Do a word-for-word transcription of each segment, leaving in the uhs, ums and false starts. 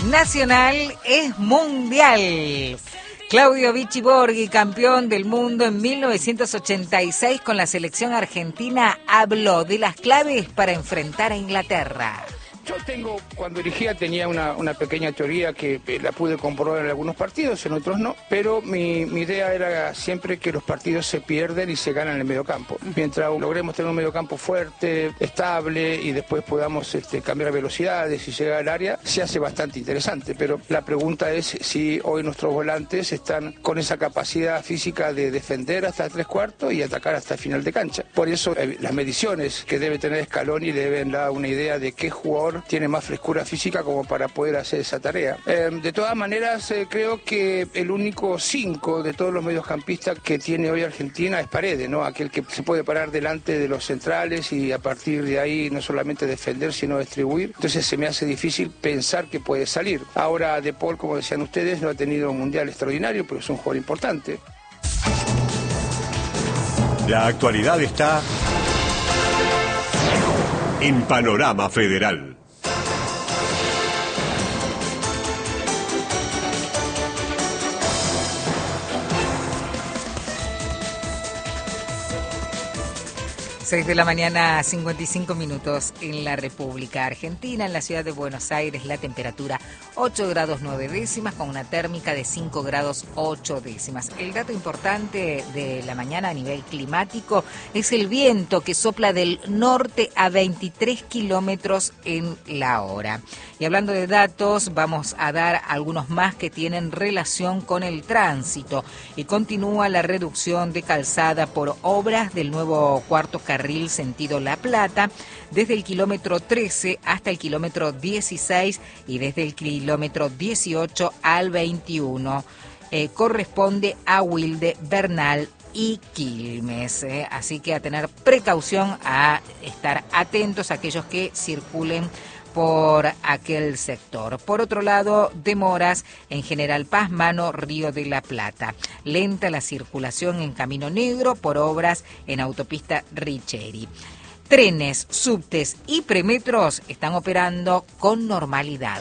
Nacional es mundial. Claudio Vichy Borghi, campeón del mundo en mil novecientos ochenta y seis con la selección argentina, habló de las claves para enfrentar a Inglaterra. Yo tengo, cuando dirigía tenía una, una pequeña teoría que eh, la pude comprobar en algunos partidos, en otros no, pero mi, mi idea era siempre que los partidos se pierden y se ganan en el mediocampo. Mientras logremos tener un mediocampo fuerte, estable y después podamos este, cambiar velocidades y llegar al área, se hace bastante interesante, pero la pregunta es si hoy nuestros volantes están con esa capacidad física de defender hasta tres cuartos y atacar hasta el final de cancha. Por eso eh, las mediciones que debe tener Scaloni deben dar una idea de qué jugador tiene más frescura física como para poder hacer esa tarea. Eh, de todas maneras, eh, creo que el único cinco de todos los mediocampistas que tiene hoy Argentina es Paredes, ¿no? Aquel que se puede parar delante de los centrales y a partir de ahí no solamente defender, sino distribuir. Entonces se me hace difícil pensar que puede salir. Ahora, De Paul, como decían ustedes, no ha tenido un mundial extraordinario, pero es un jugador importante. La actualidad está en Panorama Federal. seis de la mañana, cincuenta y cinco minutos en la República Argentina. En la ciudad de Buenos Aires la temperatura ocho grados nueve décimas con una térmica de cinco grados ocho décimas. El dato importante de la mañana a nivel climático es el viento que sopla del norte a veintitrés kilómetros en la hora. Y hablando de datos, vamos a dar algunos más que tienen relación con el tránsito. Y continúa la reducción de calzada por obras del nuevo cuarto carril sentido La Plata, desde el kilómetro trece hasta el kilómetro dieciséis y desde el kilómetro dieciocho al veintiuno. Eh, corresponde a Wilde, Bernal y Quilmes. Eh. Así que a tener precaución, a estar atentos a aquellos que circulen por aquel sector. Por otro lado, demoras en General Paz, Mano, Río de la Plata. Lenta la circulación en Camino Negro por obras en autopista Richeri. Trenes, subtes y premetros están operando con normalidad.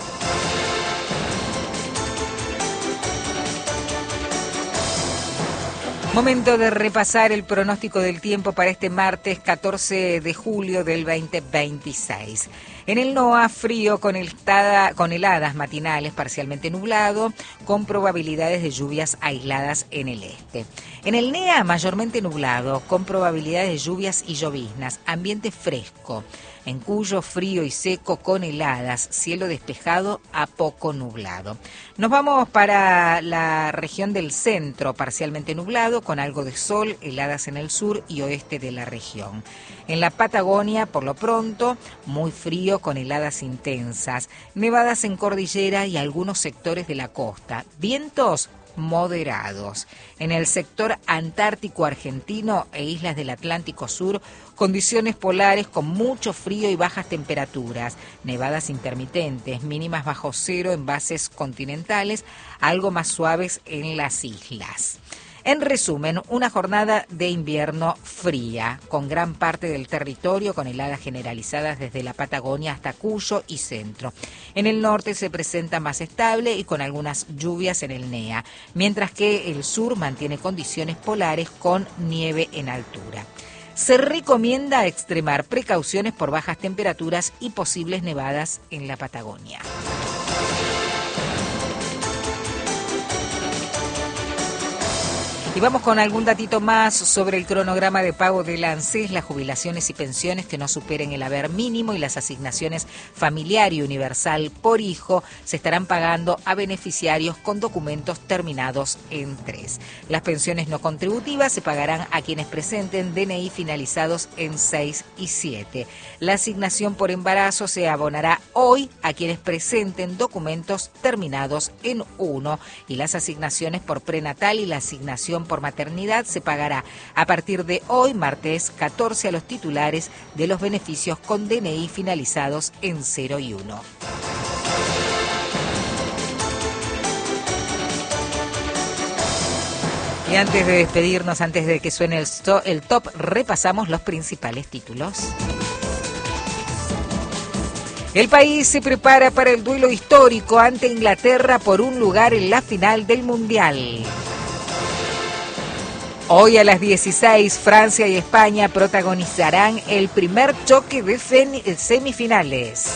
Momento de repasar el pronóstico del tiempo para este martes catorce de julio del veinte veintiséis. En el NOA, frío con, helada, con heladas matinales, parcialmente nublado, con probabilidades de lluvias aisladas en el este. En el NEA, mayormente nublado, con probabilidades de lluvias y lloviznas, ambiente fresco. En Cuyo, frío y seco con heladas, cielo despejado a poco nublado. Nos vamos para la región del centro, parcialmente nublado, con algo de sol, heladas en el sur y oeste de la región. En la Patagonia, por lo pronto, muy frío con heladas intensas, nevadas en cordillera y algunos sectores de la costa, vientos moderados. En el sector antártico argentino e islas del Atlántico Sur, condiciones polares con mucho frío y bajas temperaturas, nevadas intermitentes, mínimas bajo cero en bases continentales, algo más suaves en las islas. En resumen, una jornada de invierno fría, con gran parte del territorio con heladas generalizadas desde la Patagonia hasta Cuyo y centro. En el norte se presenta más estable y con algunas lluvias en el NEA, mientras que el sur mantiene condiciones polares con nieve en altura. Se recomienda extremar precauciones por bajas temperaturas y posibles nevadas en la Patagonia. Y vamos con algún datito más sobre el cronograma de pago del ANSES, las jubilaciones y pensiones que no superen el haber mínimo y las asignaciones familiar y universal por hijo se estarán pagando a beneficiarios con documentos terminados en tres. Las pensiones no contributivas se pagarán a quienes presenten D N I finalizados en seis y siete. La asignación por embarazo se abonará hoy a quienes presenten documentos terminados en uno y las asignaciones por prenatal y la asignación por maternidad se pagará a partir de hoy, martes catorce, a los titulares de los beneficios con D N I finalizados en cero y uno. Y antes de despedirnos, antes de que suene el, sto- el top, repasamos los principales títulos. El país se prepara para el duelo histórico ante Inglaterra por un lugar en la final del Mundial. Hoy a las dieciséis, Francia y España protagonizarán el primer choque de semifinales.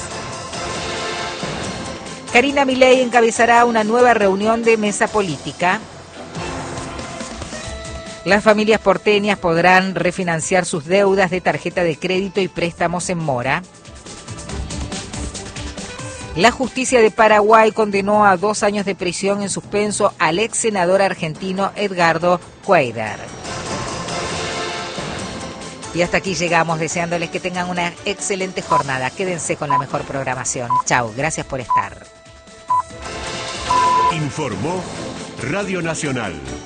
Karina Milei encabezará una nueva reunión de mesa política. Las familias porteñas podrán refinanciar sus deudas de tarjeta de crédito y préstamos en mora. La justicia de Paraguay condenó a dos años de prisión en suspenso al ex senador argentino Edgardo Cuéllar. Y hasta aquí llegamos, deseándoles que tengan una excelente jornada. Quédense con la mejor programación. Chao, gracias por estar. Informó Radio Nacional.